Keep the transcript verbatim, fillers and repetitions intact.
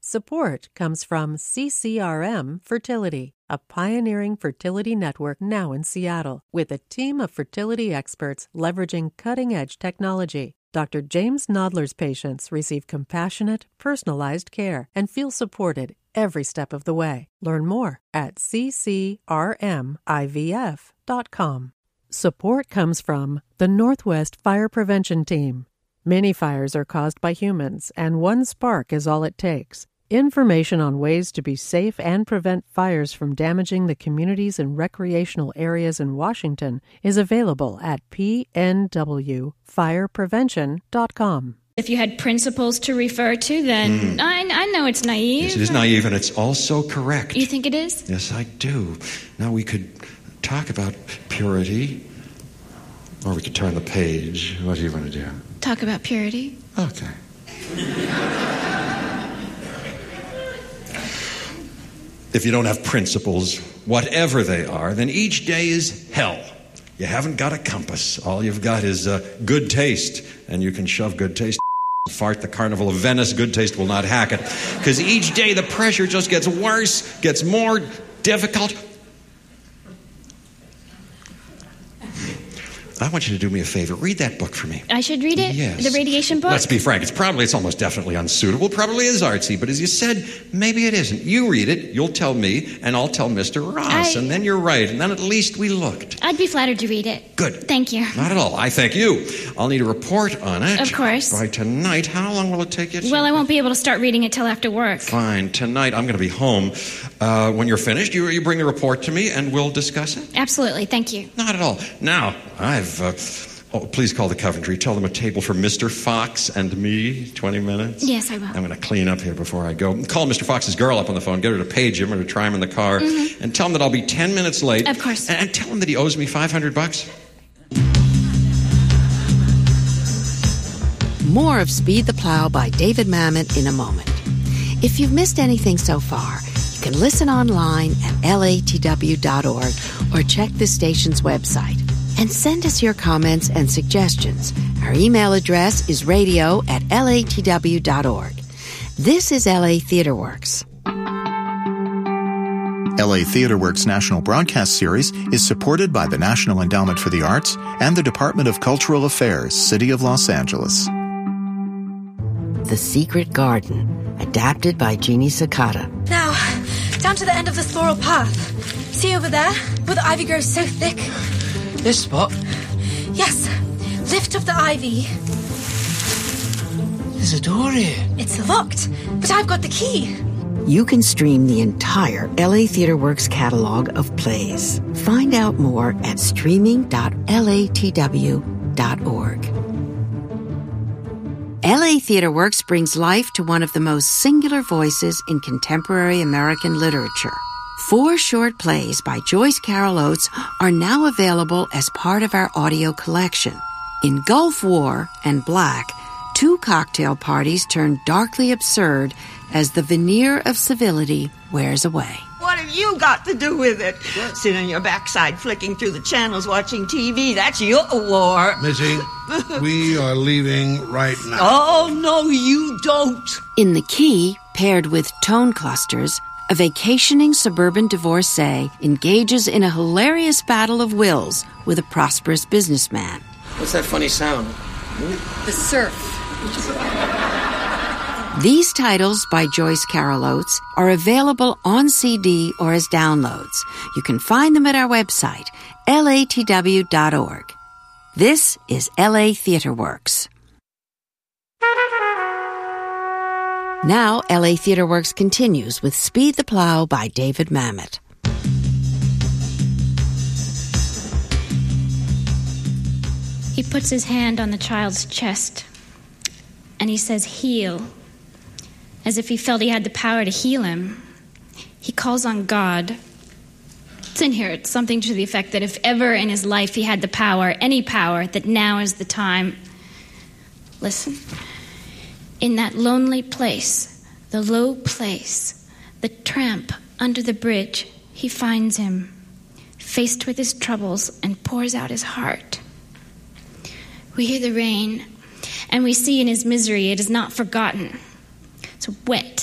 Support comes from C C R M Fertility, a pioneering fertility network now in Seattle, with a team of fertility experts leveraging cutting-edge technology. Doctor James Nodler's patients receive compassionate, personalized care and feel supported every step of the way. Learn more at c c r m i v f dot com. Support comes from the Northwest Fire Prevention Team. Many fires are caused by humans, and one spark is all it takes. Information on ways to be safe and prevent fires from damaging the communities and recreational areas in Washington is available at p n w fire prevention dot com. If you had principles to refer to, then mm. I, I know it's naive. Yes, it is naive, and it's also correct. You think it is? Yes, I do. Now we could talk about purity, or we could turn the page. What do you want to do? Talk about purity. Okay. If you don't have principles, whatever they are, then each day is hell. You haven't got a compass. All you've got is uh, good taste, and you can shove good taste fart the Carnival of Venice. Good taste will not hack it, because each day the pressure just gets worse, gets more difficult. I want you to do me a favor. Read that book for me. I should read it? Yes. The radiation book? Let's be frank. It's probably, it's almost definitely unsuitable. Probably is artsy. But as you said, maybe it isn't. You read it, you'll tell me, and I'll tell Mister Ross. I... And then you're right. And then at least we looked. I'd be flattered to read it. Good. Thank you. Not at all. I thank you. I'll need a report on it. Of course. By tonight. How long will it take you to... Well, I won't be able to start reading it till after work. Fine. Tonight, I'm going to be home. Uh, when you're finished, you, you bring the report to me, and we'll discuss it? Absolutely. Thank you. Not at all. Now, I've... Uh, Oh, please call the Coventry. Tell them a table for Mister Fox and me. twenty minutes? Yes, I will. I'm going to clean up here before I go. Call Mister Fox's girl up on the phone. Get her to page him or to try him in the car. Mm-hmm. And tell him that I'll be ten minutes late. Of course. And, and tell him that he owes me five hundred bucks. More of Speed the Plow by David Mamet in a moment. If you've missed anything so far, you can listen online at L A T W dot org or check the station's website. And send us your comments and suggestions. Our email address is radio at L A T W dot org. This is L A Theatre Works. L A Theatre Works National Broadcast Series is supported by the National Endowment for the Arts and the Department of Cultural Affairs, City of Los Angeles. The Secret Garden, adapted by Jeannie Sakata. Now, down to the end of this floral path. See over there, where the ivy grows so thick? This spot? Yes. Lift up the ivy. There's a door here. It's locked, but I've got the key. You can stream the entire L A Theatre Works catalog of plays. Find out more at streaming dot L A T W dot org. L A Theatre Works brings life to one of the most singular voices in contemporary American literature. Four short plays by Joyce Carol Oates are now available as part of our audio collection. In Gulf War and Black, two cocktail parties turn darkly absurd as the veneer of civility wears away. What have you got to do with it? Sit on your backside flicking through the channels watching T V. That's your war. Missy, we are leaving right now. Oh, no, you don't. In The Key, paired with Tone Clusters, a vacationing suburban divorcee engages in a hilarious battle of wills with a prosperous businessman. What's that funny sound? The surf. These titles by Joyce Carol Oates are available on C D or as downloads. You can find them at our website, L A T W dot org. This is L A Theatre Works. Now, L A Theatre Works continues with Speed the Plow by David Mamet. He puts his hand on the child's chest, and he says, heal, as if he felt he had the power to heal him. He calls on God. It's in here. It's something to the effect that if ever in his life he had the power, any power, that now is the time. Listen. In that lonely place, the low place, the tramp under the bridge, he finds him, faced with his troubles, and pours out his heart. We hear the rain, and we see in his misery it is not forgotten. It's wet